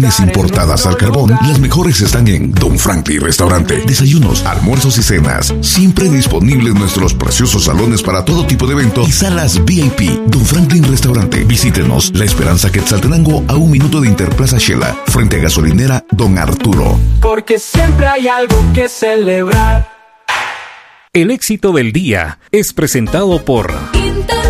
Importadas al carbón, las mejores están en Don Franklin Restaurante. Desayunos, almuerzos y cenas, siempre disponibles en nuestros preciosos salones para todo tipo de eventos y salas VIP. Don Franklin Restaurante. Visítenos La Esperanza Quetzaltenango, a 1 minuto de Interplaza Shela, frente a gasolinera Don Arturo. Porque siempre hay algo que celebrar. El éxito del día es presentado por